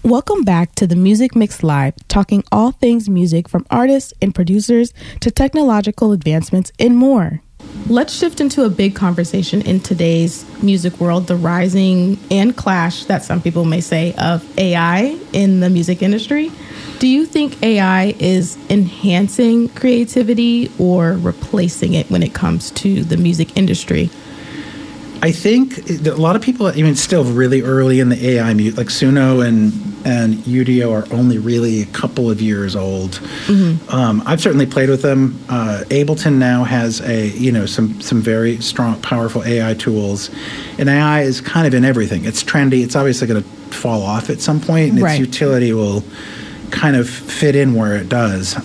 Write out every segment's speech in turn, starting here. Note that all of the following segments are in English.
Welcome back to the Music Mix Live, talking all things music from artists and producers to technological advancements and more. Let's shift into a big conversation in today's music world, the rising and clash, that some people may say, of AI in the music industry. Do you think AI is enhancing creativity or replacing it when it comes to the music industry? I think a lot of people, it's still really early in the AI music, like Suno and Udio are only really a couple of years old. Mm-hmm. I've certainly played with them. Ableton now has some very strong, powerful AI tools, and AI is kind of in everything. It's trendy. It's obviously going to fall off at some point, and its utility will kind of fit in where it does.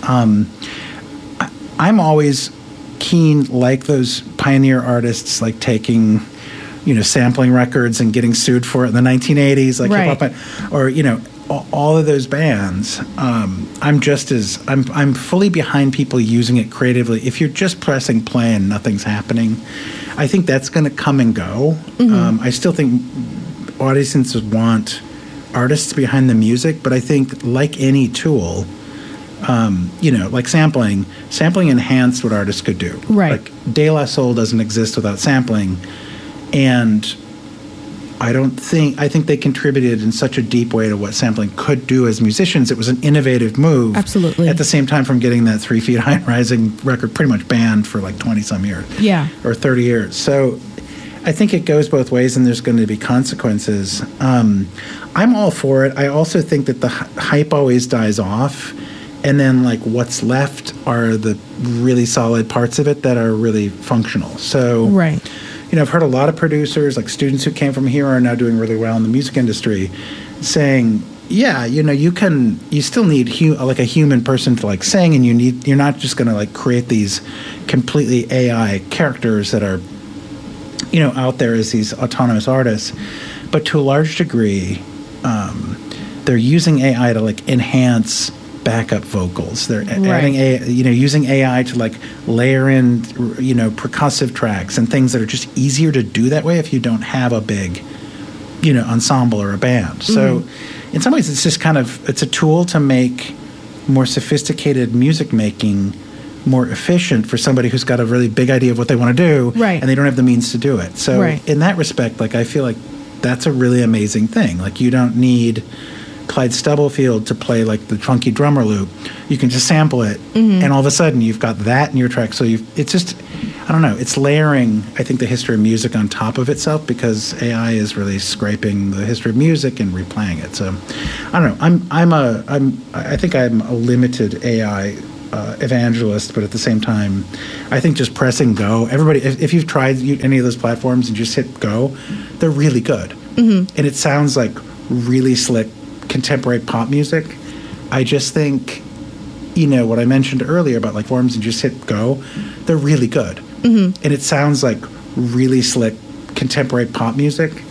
I'm always keen, like those pioneer artists, like taking sampling records and getting sued for it in the 1980s, like hip-hop, or all of those bands. I'm fully behind people using it creatively. If you're just pressing play and nothing's happening, I think that's going to come and go. Mm-hmm. I still think audiences want artists behind the music, but I think, like any tool, like sampling enhanced what artists could do. Right. Like De La Soul doesn't exist without sampling. And I think they contributed in such a deep way to what sampling could do as musicians. It was an innovative move. Absolutely. At the same time, from getting that 3 Feet High and Rising record pretty much banned for like 20-some years. Yeah. Or 30 years. So I think it goes both ways, and there's going to be consequences. I'm all for it. I also think that the hype always dies off. And then, like, what's left are the really solid parts of it that are really functional. So... Right. I've heard a lot of producers, like students who came from here, are now doing really well in the music industry, saying, "Yeah, you still need a human person to like sing, and you're not just going to like create these completely AI characters that are, out there as these autonomous artists, but to a large degree, they're using AI to like enhance backup vocals. They're adding using AI to like layer in percussive tracks and things that are just easier to do that way if you don't have a big ensemble or a band. So in some ways it's just it's a tool to make more sophisticated music making more efficient for somebody who's got a really big idea of what they want to do, right, and they don't have the means to do it. So in that respect, like I feel like that's a really amazing thing. Like you don't need Clyde Stubblefield to play like the funky drummer loop. You can just sample it, and all of a sudden you've got that in your track. So it's just, I don't know, it's layering, I think, the history of music on top of itself, because AI is really scraping the history of music and replaying it. So I don't know. I think I'm a limited AI evangelist, but at the same time, I think just pressing go. Everybody, if you've tried any of those platforms and just hit go, they're really good, and it sounds like really slick contemporary pop music. I just think, what I mentioned earlier about like forms and just hit go, they're really good. And it sounds like really slick contemporary pop music.